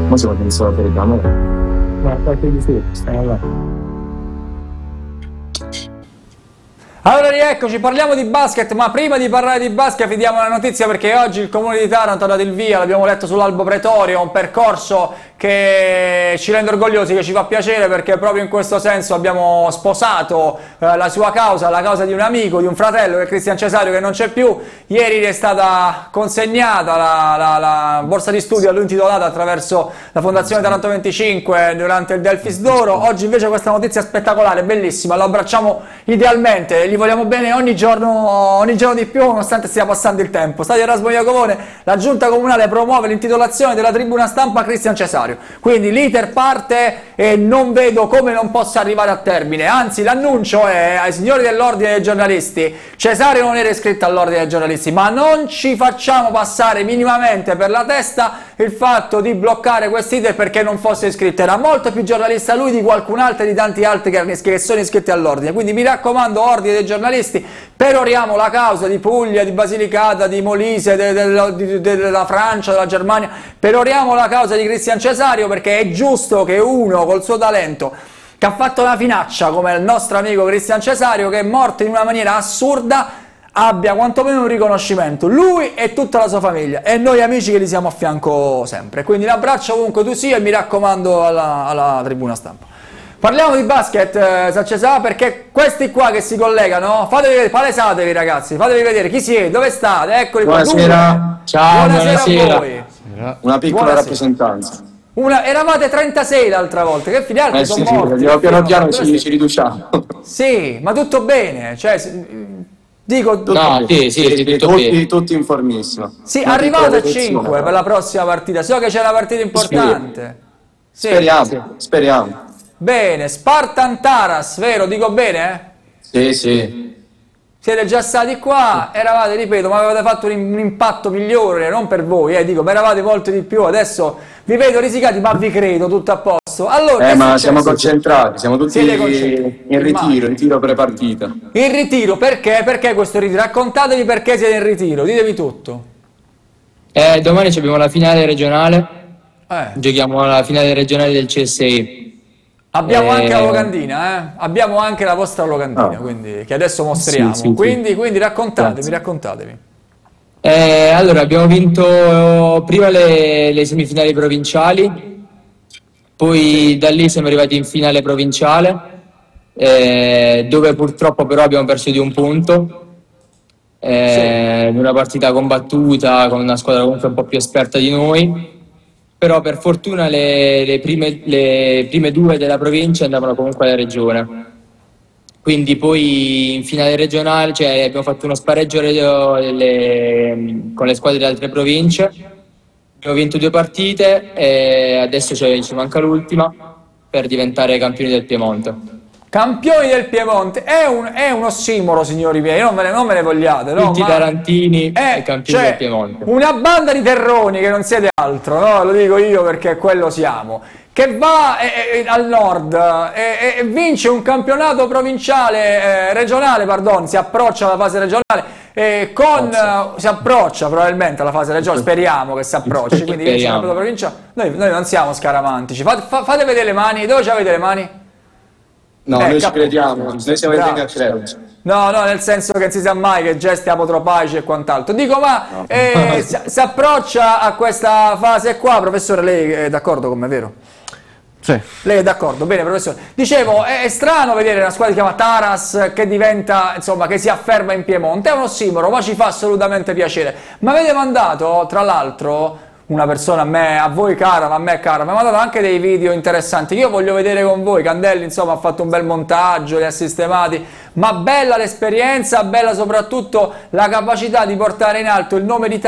Ma siamo pensato per il camera. Ma qualche di sì, stiamo là. Allora rieccoci, parliamo di basket, ma prima di parlare di basket vi diamo una notizia perché oggi il Comune di Taranto ha dato il via, l'abbiamo letto sull'Albo Pretorio, un percorso che ci rende orgogliosi, che ci fa piacere perché proprio in questo senso abbiamo sposato la sua causa, la causa di un amico, di un fratello che è Cristian Cesario, che non c'è più. Ieri è stata consegnata la borsa di studio a lui intitolata attraverso la Fondazione Taranto 25 durante il Delfis d'Oro. Oggi invece questa notizia spettacolare, bellissima, lo abbracciamo idealmente, gli vogliamo bene ogni giorno di più nonostante stia passando il tempo. Stadio Erasmo Iacovone, la giunta comunale promuove l'intitolazione della tribuna stampa a Cristian Cesario. Quindi l'iter parte e non vedo come non possa arrivare a termine, anzi l'annuncio è ai signori dell'ordine dei giornalisti: Cesario non era iscritto all'ordine dei giornalisti, ma non ci facciamo passare minimamente per la testa il fatto di bloccare quest'iter perché non fosse iscritto. Era molto più giornalista lui di qualcun altro e di tanti altri che sono iscritti all'ordine, quindi mi raccomando, ordine dei giornalisti, peroriamo la causa di Puglia, di Basilicata, di Molise, della Francia, della Germania, peroriamo la causa di Cristian Cesario perché è giusto che uno col suo talento, che ha fatto una finaccia come il nostro amico Cristian Cesario, che è morto in una maniera assurda, abbia quantomeno un riconoscimento, lui e tutta la sua famiglia e noi amici che gli siamo a fianco sempre. Quindi un abbraccio ovunque tu sia e mi raccomando alla tribuna stampa. Parliamo di basket, Saccesà, perché questi qua che si collegano, fatevi vedere, palesatevi ragazzi, fatevi vedere chi siete, dove state, eccoli qua. Buonasera. Ciao, Buonasera a voi. Una piccola Buonasera. Rappresentanza. Eravate 36 l'altra volta, che fine altri sono Sì, morti. piano piano ci riduciamo. Sì, ma tutto bene, cioè, dico... No, sì, tutto bene. Tutti informissimi. Sì, Una arrivate a piccola 5 lezione. per la prossima partita, so che c'è una partita importante. Sì. Speriamo. Bene, Spartan Taras, vero? Dico bene? Sì. Siete già stati qua, eravate, ripeto, ma avevate fatto un impatto migliore, non per voi, dico, ma eravate molto di più, adesso vi vedo risicati, ma vi credo, tutto a posto. Allora, che è Ma successo? siamo concentrati, siamo tutti Siete concentrati? in ritiro pre-partita. In ritiro, perché? Perché questo ritiro? Raccontatevi perché siete in ritiro, ditevi tutto. Domani abbiamo la finale regionale, Eh. giochiamo la finale regionale del CSI. Abbiamo anche la locandina, abbiamo anche la vostra locandina, quindi, che adesso mostriamo. Sì. Quindi raccontatevi, Grazie. raccontatevi. Allora, abbiamo vinto prima le semifinali provinciali, poi da lì siamo arrivati in finale provinciale, dove purtroppo però abbiamo perso di un punto, in una partita combattuta con una squadra comunque un po' più esperta di noi. Però per fortuna le prime due della provincia andavano comunque alla regione. Quindi poi in finale regionale, cioè, abbiamo fatto uno spareggio con le squadre delle altre province, abbiamo vinto 2 partite e adesso ci manca l'ultima per diventare campioni del Piemonte. Campioni del Piemonte, è un ossimoro, signori miei, non me ne vogliate, no? Tutti tarantini e campioni del Piemonte. Una banda di terroni che non siete altro, no? Lo dico io perché quello siamo. Che va al nord e vince un campionato provinciale, regionale, pardon, si approccia alla fase regionale, si approccia probabilmente alla fase regionale, speriamo che si approcci, quindi vince il campionato provinciale. Noi non siamo scaramantici, fate vedere le mani, dove ci avete le mani? No, noi ci crediamo, noi siamo in a credere. No, nel senso che non si sa mai che gesti apotropaici e quant'altro. Dico, ma si approccia a questa fase qua, professore, lei è d'accordo con me, vero? Sì. Lei è d'accordo? Bene, professore. Dicevo, è strano vedere una squadra che si chiama Taras che diventa, insomma, che si afferma in Piemonte. È un ossimoro, ma ci fa assolutamente piacere. Ma avete mandato, tra l'altro, una persona a voi cara, ma a me cara, mi ha mandato anche dei video interessanti che io voglio vedere con voi. Candelli, insomma, ha fatto un bel montaggio, li ha sistemati, ma bella l'esperienza, bella soprattutto la capacità di portare in alto il nome di